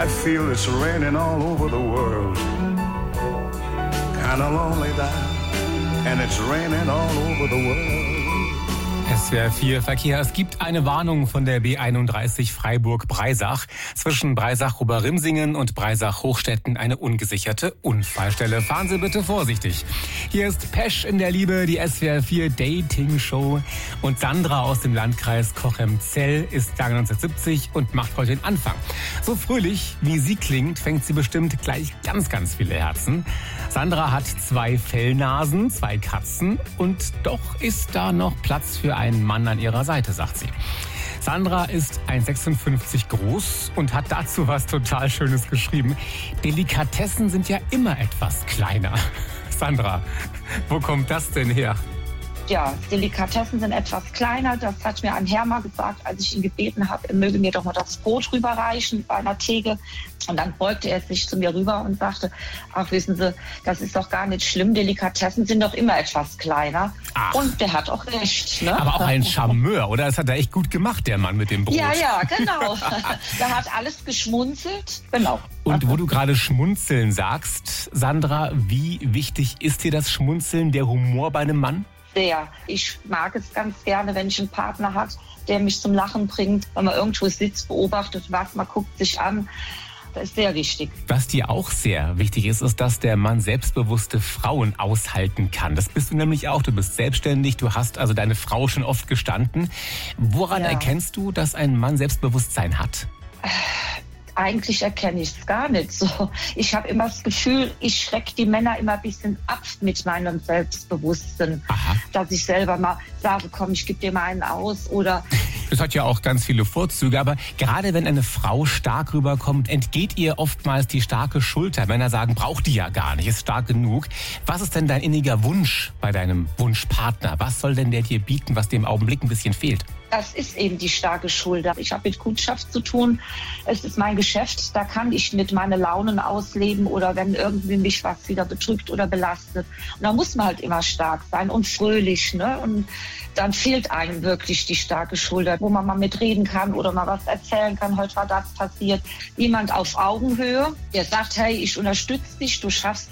I feel it's raining all over the world. Kinda lonely down, and it's raining all over the world. SWR 4 Verkehr. Es gibt eine Warnung von der B31 Freiburg-Breisach. Zwischen Breisach-Oberrimsingen und Breisach-Hochstetten eine ungesicherte Unfallstelle. Fahren Sie bitte vorsichtig. Hier ist Pesch in der Liebe, die SWR 4 Dating-Show. Und Sandra aus dem Landkreis Cochem-Zell ist Jahrgang 1970 und macht heute den Anfang. So fröhlich, wie sie klingt, fängt sie bestimmt gleich ganz, ganz viele Herzen. Sandra hat 2 Fellnasen, 2 Katzen und doch ist da noch Platz für einen Mann an ihrer Seite, sagt sie. Sandra ist 1,56 groß und hat dazu was total Schönes geschrieben. Delikatessen sind ja immer etwas kleiner. Sandra, wo kommt das denn her? Ja, Delikatessen sind etwas kleiner. Das hat mir ein Herr mal gesagt, als ich ihn gebeten habe, er möge mir doch mal das Brot rüberreichen bei einer Theke. Und dann beugte er sich zu mir rüber und sagte, ach, wissen Sie, das ist doch gar nicht schlimm. Delikatessen sind doch immer etwas kleiner. Ach. Und der hat auch recht. Ne? Aber auch ein Charmeur, oder? Das hat er echt gut gemacht, der Mann mit dem Brot. Ja, genau. Da hat alles geschmunzelt. Genau. Und wo du gerade Schmunzeln sagst, Sandra, wie wichtig ist dir das Schmunzeln, der Humor bei einem Mann? Sehr. Ich mag es ganz gerne, wenn ich einen Partner habe, der mich zum Lachen bringt, wenn man irgendwo sitzt, beobachtet was, man guckt sich an. Das ist sehr wichtig. Was dir auch sehr wichtig ist, ist, dass der Mann selbstbewusste Frauen aushalten kann. Das bist du nämlich auch. Du bist selbstständig, du hast also deine Frau schon oft gestanden. Woran erkennst du, dass ein Mann Selbstbewusstsein hat? Eigentlich erkenne ich es gar nicht so. Ich habe immer das Gefühl, ich schrecke die Männer immer ein bisschen ab mit meinem Selbstbewusstsein. Aha. Dass ich selber mal sage, komm, ich gebe dir mal einen aus oder... Das hat ja auch ganz viele Vorzüge, aber gerade wenn eine Frau stark rüberkommt, entgeht ihr oftmals die starke Schulter. Männer sagen, braucht die ja gar nicht, ist stark genug. Was ist denn dein inniger Wunsch bei deinem Wunschpartner? Was soll denn der dir bieten, was dir im Augenblick ein bisschen fehlt? Das ist eben die starke Schulter. Ich habe mit Kundschaft zu tun. Es ist mein Geschäft. Da kann ich nicht meine Launen ausleben oder wenn irgendwie mich was wieder bedrückt oder belastet. Und da muss man halt immer stark sein und fröhlich. Ne? Und dann fehlt einem wirklich die starke Schulter, wo man mal mitreden kann oder mal was erzählen kann. Heute war das passiert. Jemand auf Augenhöhe, der sagt, hey, ich unterstütze dich, du schaffst